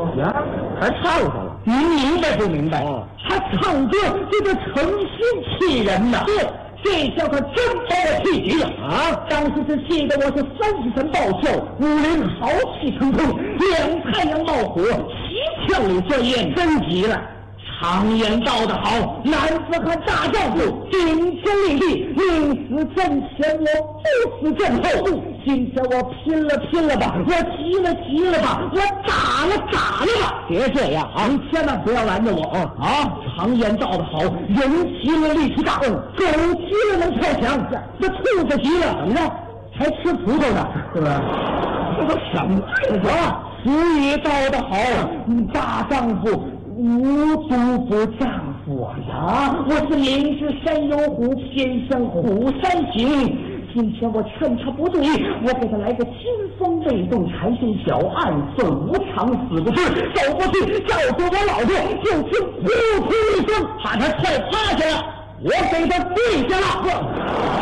呀，还唱上了。 您明白不明白？他唱歌这个诚心气人呐。对。这下可真把我气急了啊！当时是气得我是3神暴跳，5灵豪气腾腾，2太阳冒火，7窍里钻烟，真急了。常言道得好，男子汉大丈夫，顶天立地，宁死阵前我不死阵后。今天我拼了吧，我急了吧，我打了吧！别这样啊！你千万不要拦着我啊！常言道得好，人急了力气大，狗急了能跳墙。这兔子急了怎么着？还吃葡萄呢，是不是？这都什么啊？俗语道得好，大丈夫无毒不丈夫呀！我是明知山有虎，偏向虎山行。今天我趁他不注意，我给他来个惊风未动禅心小，暗送无常死不知。走过去叫住我老婆，就听呼突一声，把他踹趴下了，我给他跪下了。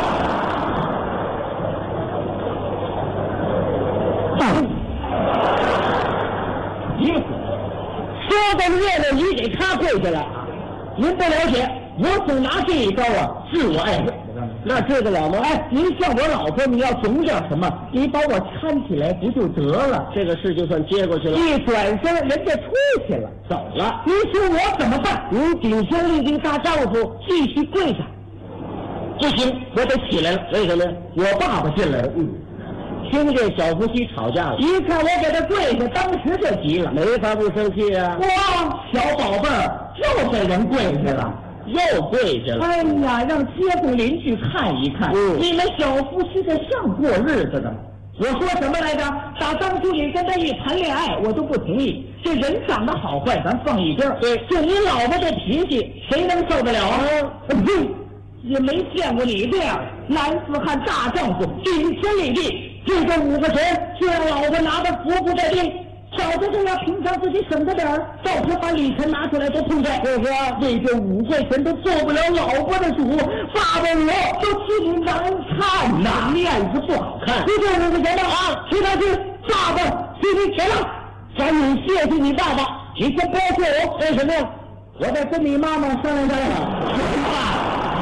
说到热闹，你给他跪下来啊！您不了解，我总拿这一招啊治我爱人。那治得了吗？哎，您像我老婆，你要懂点什么？你把我搀起来不就得了？ 这个事就算接过去了。 一转身，人家出去了，走了。您说我怎么办？您顶天立地大丈夫，继续跪下。不行，我得起来了。为什么呀？我爸爸进来了。 听见小夫妻吵架了， 一看我给他跪下，当时就急了， 没法不生气啊！ 哇，小宝贝儿又给人跪下了。 又跪下了！ 哎呀，让街坊邻居看一看，你们小夫妻这像过日子的吗？我说什么来着？打当初你跟他一谈恋爱，我都不同意。这人长得好坏，咱放一边。 对， 就你老婆这脾气，谁能受得了啊？也没见过你这样，男子汉大丈夫，顶天立地。就这5个钱，就让老婆拿的服不待定。早就这样，平常自己省着点儿，到时候把礼钱拿出来都痛快。就是说，为这5块钱都做不了老婆的主，爸爸我都替你难看呐，面子不好看。就这5块钱吧啊，去他去，爸爸替你钱了，赶紧谢谢你爸爸。你先不要谢我，为什么呀？我再跟你妈妈商量商量。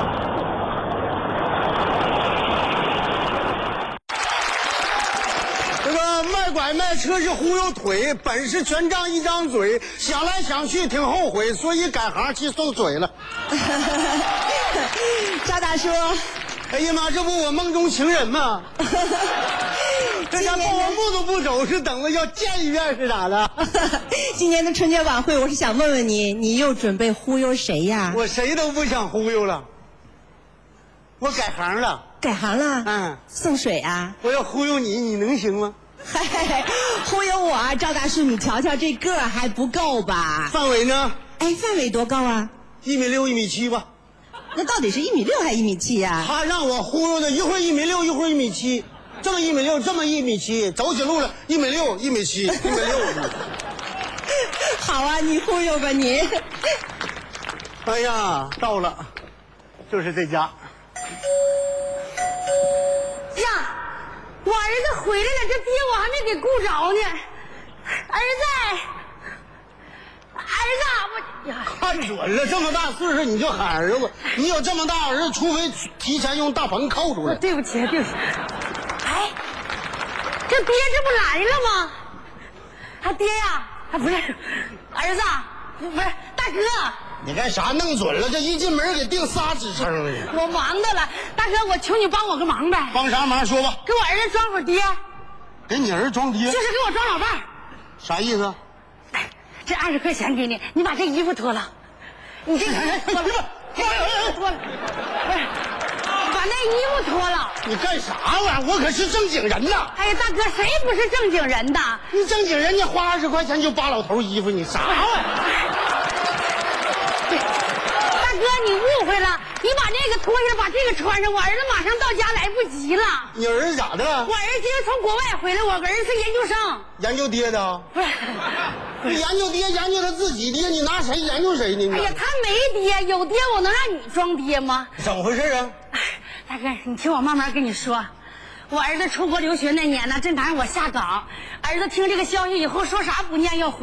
卖拐卖车是忽悠腿，本事全仗一张嘴，想来想去挺后悔，所以改行去送水了。 赵大叔， 哎呀妈，这不我梦中情人吗？这家报完步都不走，是等着要见一面是咋的？ 今年的春节晚会，我是想问问你，你又准备忽悠谁呀？ 我谁都不想忽悠了，我改行了。 改行了？送水啊？ 我要忽悠你，你能行吗？ 嗨，忽悠我啊，赵大叔，你瞧瞧这个儿还不够吧？ 范围呢？ 哎，范围多高啊 ？1.6米、1.7米吧。 那到底是1.6米还是1.7米呀？ 他让我忽悠的，一会儿1.6米，一会儿1.7米，这么1.6米，这么1.7米，走起路了1.6米、1.7米、1.6米。 好啊，你忽悠吧你。 哎呀，到了，就是这家。 呀，我儿子回来了，这爹我还没给顾着呢。儿子，我呀， 看准了，这么大岁数你就喊儿子，你有这么大儿子，除非提前用大棚扣住了。 对不起。哎，这爹这不来了吗？他爹呀，他不是儿子，不是大哥。 你干啥弄准了？这一进门给定仨职称了。 我忙的了，大哥，我求你帮我个忙呗。 帮啥忙？说吧。 给我儿子装会儿爹。 给你儿子装爹？ 就是给我装老伴儿。 啥意思？ 这20块钱给你，你把这衣服脱了。你这个脱了，脱了，不是，把那衣服脱了。 你干啥玩意儿？我可是正经人呐！ 哎呀，大哥，谁不是正经人的？ 你正经人，你花20块钱就扒老头衣服，你啥玩意儿？ 大哥，你误会了，你把这个脱下来，把这个穿上，我儿子马上到家来不及了。 你儿子咋的？ 我儿子今天从国外回来，我儿子是研究生。 研究爹的？ 不是， 研究爹，研究他自己爹，你拿谁研究谁呢？ 哎呀，他没爹，有爹我能让你装爹吗？ 怎么回事啊？ 大哥，你听我慢慢跟你说。我儿子出国留学那年呢，正赶上我下岗，儿子听这个消息以后，说啥不念要回。